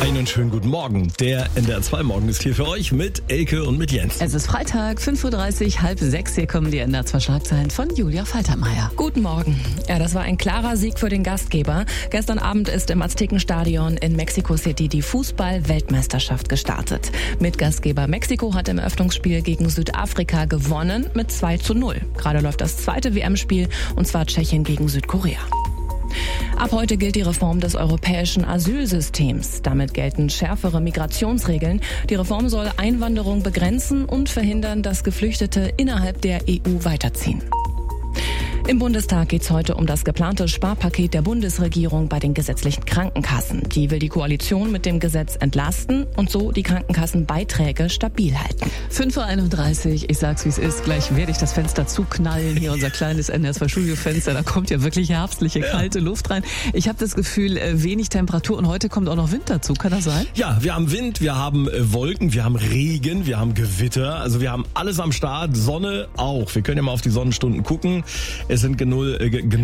Einen schönen guten Morgen. Der NDR 2 Morgen ist hier für euch mit Elke und mit Jens. Es ist Freitag, 5.30 Uhr, halb 6. Hier kommen die NDR 2 Schlagzeilen von Julia Faltermeier. Guten Morgen. Ja, das war ein klarer Sieg für den Gastgeber. Gestern Abend ist im Aztekenstadion in Mexico City die Fußball-Weltmeisterschaft gestartet. Mitgastgeber Mexiko hat im Eröffnungsspiel gegen Südafrika gewonnen mit 2:0. Gerade läuft das zweite WM-Spiel, und zwar Tschechien gegen Südkorea. Ab heute gilt die Reform des europäischen Asylsystems. Damit gelten schärfere Migrationsregeln. Die Reform soll Einwanderung begrenzen und verhindern, dass Geflüchtete innerhalb der EU weiterziehen. Im Bundestag geht es heute um das geplante Sparpaket der Bundesregierung bei den gesetzlichen Krankenkassen. Die will die Koalition mit dem Gesetz entlasten und so die Krankenkassenbeiträge stabil halten. 5.31 Uhr, ich sag's wie es ist, gleich werde ich das Fenster zuknallen. Hier unser kleines NDR 2 Studiofenster, da kommt ja wirklich herbstliche, kalte Luft rein. Ich habe das Gefühl, wenig Temperatur und heute kommt auch noch Wind dazu, kann das sein? Ja, wir haben Wind, wir haben Wolken, wir haben Regen, wir haben Gewitter, also wir haben alles am Start, Sonne auch. Wir können ja mal auf die Sonnenstunden gucken. Es sind null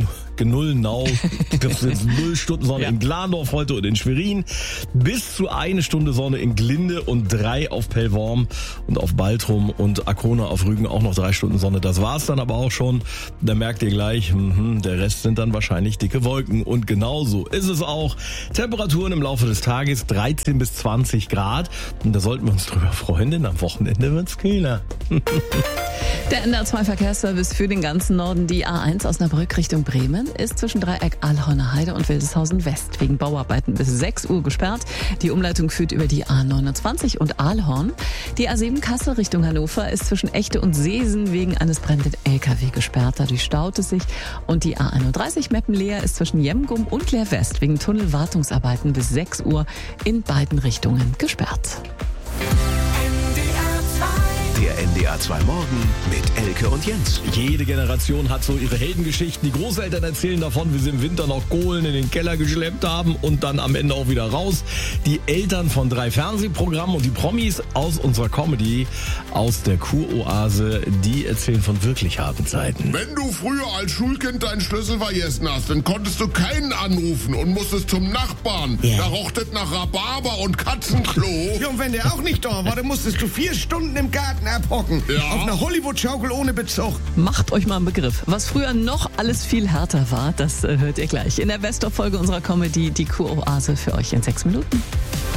Stunden Sonne in Glandorf heute und in Schwerin, bis zu 1 Stunde Sonne in Glinde und 3 auf Pellworm und auf Baltrum und Arkona auf Rügen auch noch 3 Stunden Sonne. Das war's dann aber auch schon. Da merkt ihr gleich, der Rest sind dann wahrscheinlich dicke Wolken. Und genauso ist es auch. Temperaturen im Laufe des Tages 13 bis 20 Grad. Und da sollten wir uns drüber freuen, denn am Wochenende wird's kühler. Der NDR 2 Verkehrsservice für den ganzen Norden. Die A1 Osnabrück Richtung Bremen ist zwischen Dreieck Ahlhorner Heide und Wildeshausen West wegen Bauarbeiten bis 6 Uhr gesperrt. Die Umleitung führt über die A29 und Ahlhorn. Die A7 Kassel Richtung Hannover ist zwischen Echte und Seesen wegen eines brennenden LKW gesperrt. Dadurch staut es sich. Und die A31 Meppen-Leer ist zwischen Jemgum und Leer West wegen Tunnelwartungsarbeiten bis 6 Uhr in beiden Richtungen gesperrt. Der NDR 2 Morgen mit Elke und Jens. Jede Generation hat so ihre Heldengeschichten. Die Großeltern erzählen davon, wie sie im Winter noch Kohlen in den Keller geschleppt haben und dann am Ende auch wieder raus. Die Eltern von 3 Fernsehprogrammen und die Promis aus unserer Comedy, aus der Kuroase, die erzählen von wirklich harten Zeiten. Wenn du früher als Schulkind deinen Schlüssel vergessen hast, dann konntest du keinen anrufen und musstest zum Nachbarn. Ja. Da roch das nach Rhabarber und Katzenklo. Ja, und wenn der auch nicht da war, dann musstest du 4 Stunden im Garten abhocken. Ja. Auf einer Hollywood-Schaukel ohne Bezug. Macht euch mal einen Begriff. Was früher noch alles viel härter war, das hört ihr gleich. In der Best-of-Folge unserer Comedy, die Kuroase für euch in 6 Minuten.